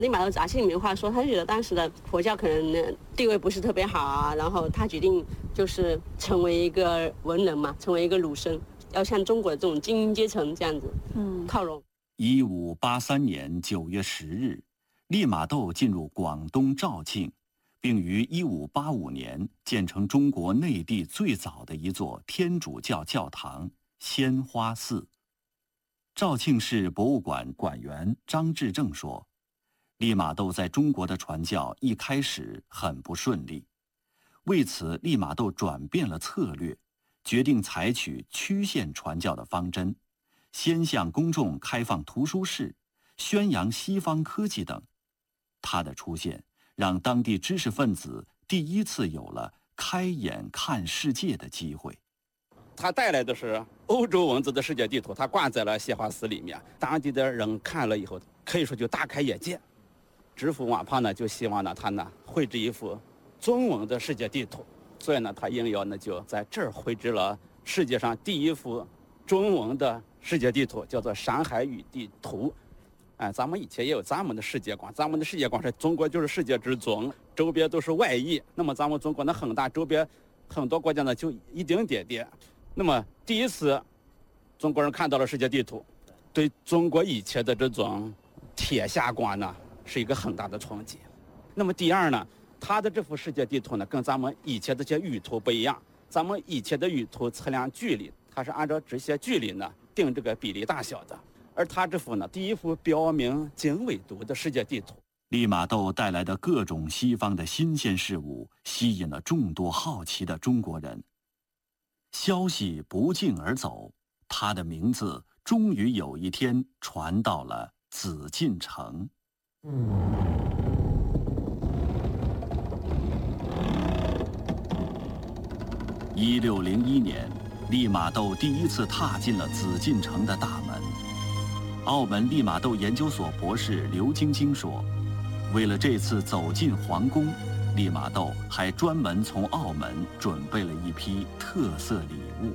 利玛窦杂记里面话说，他觉得当时的佛教可能地位不是特别好啊，然后他决定就是成为一个文人嘛，成为一个儒生，要向中国的这种精英阶层这样子靠拢。 1583年9月10日，利玛窦进入广东肇庆，并于1585年建成中国内地最早的一座天主教教堂鲜花寺。肇庆市博物馆馆员张志正说，利玛窦在中国的传教一开始很不顺利，为此利玛窦转变了策略，决定采取曲线传教的方针，先向公众开放图书室，宣扬西方科技等。他的出现让当地知识分子第一次有了开眼看世界的机会。 他带来的是欧洲文字的世界地图，他挂在了鲜花寺里面，当地的人看了以后可以说就大开眼界。知府王胖呢就希望呢他呢绘制一幅中文的世界地图，所以呢他应邀呢就在这儿绘制了世界上第一幅中文的世界地图，叫做《山海与地图》。咱们以前也有咱们的世界观，咱们的世界观是中国就是世界之中，周边都是外夷。那么咱们中国呢很大，周边很多国家呢就一丁点点。那么第一次中国人看到了世界地图，对中国以前的这种铁下观呢是一个很大的冲击。那么第二呢，他的这幅世界地图呢跟咱们以前这些舆图不一样，咱们以前的舆图测量距离，它是按照这些距离呢定这个比例大小的，而他这幅呢第一幅标明经纬度的世界地图。 利玛窦带来的各种西方的新鲜事物吸引了众多好奇的中国人。消息不胫而走，他的名字终于有一天传到了紫禁城。1601年，利玛窦第一次踏进了紫禁城的大门。澳门利玛窦研究所博士刘晶晶说，为了这次走进皇宫，利玛窦还专门从澳门准备了一批特色礼物。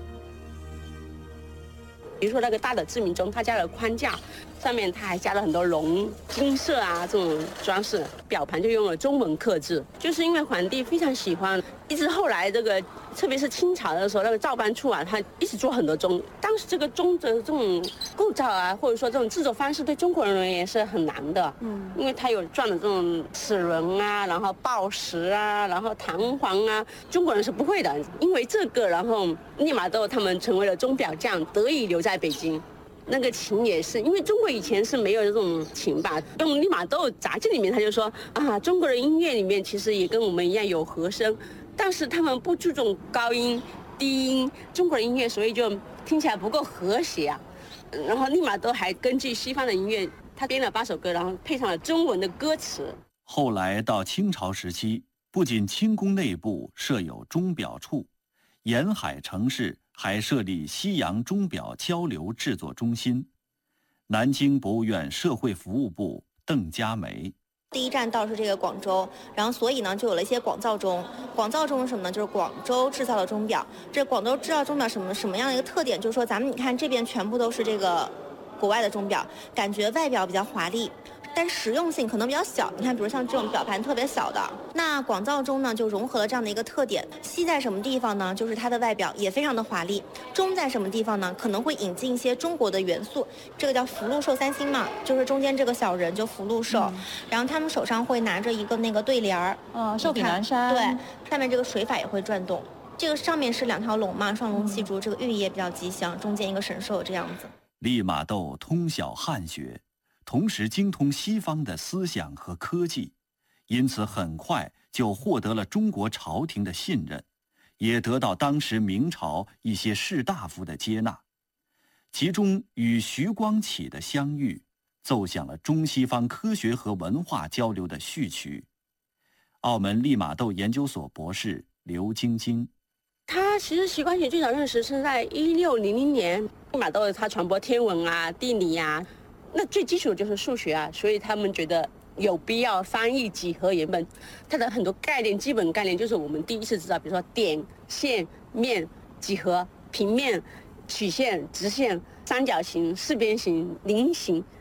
比如说那个大的志明钟，它加了框架，上面它还加了很多龙、金色啊这种装饰，表盘就用了中文刻字，就是因为皇帝非常喜欢，一直后来这个，特别是清朝的时候，那个造办处啊，他一直做很多钟。当时这个钟的这种构造啊，或者说这种制作方式，对中国人而言是很难的，因为它有钻的这种齿轮啊，然后报时啊，然后弹簧啊，中国人是不会的。因为这个，然后利玛窦他们成为了钟表匠，得以留在北京。那个琴也是，因为中国以前是没有这种琴吧。用利玛窦杂志里面他就说啊，中国的音乐里面其实也跟我们一样有和声，但是他们不注重高音、低音，中国的音乐所以就听起来不够和谐啊。然后利玛窦还根据西方的音乐，他编了8首歌，然后配上了中文的歌词。 后来到清朝时期，不仅清宫内部设有钟表处，沿海城市还设立西洋钟表交流制作中心。南京博物院社会服务部邓佳梅， 第一站到是这个广州，然后所以呢就有了一些广造钟。广造钟是什么呢？就是广州制造的钟表。这广州制造钟表什么样的一个特点？就是说咱们你看这边全部都是这个国外的钟表，感觉外表比较华丽，但实用性可能比较小。你看比如像这种表盘特别小的，那广造钟呢就融合了这样的一个特点。细在什么地方呢？就是它的外表也非常的华丽。钟在什么地方呢？可能会引进一些中国的元素，这个叫福禄寿三星嘛，就是中间这个小人就福禄寿，然后他们手上会拿着一个那个对联儿， 寿比南山， 对，下面这个水法也会转动，这个上面是2条龙嘛，双龙戏珠，这个寓意也比较吉祥，中间一个神兽这样子。 利玛窦通晓汉学，同时精通西方的思想和科技，因此很快就获得了中国朝廷的信任，也得到当时明朝一些士大夫的接纳。其中与徐光启的相遇，奏响了中西方科学和文化交流的序曲。澳门利玛窦研究所博士刘晶晶， 他其实徐光启最早认识是在1600年，利玛窦他传播天文啊、地理啊，那最基础的就是数学啊，所以他们觉得有必要翻译几何原本。它的很多概念，基本概念就是我们第一次知道，比如说点、线、面、几何、平面、曲线、直线、三角形、四边形、菱形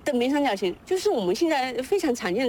灯边三角形，就是我们现在非常常见的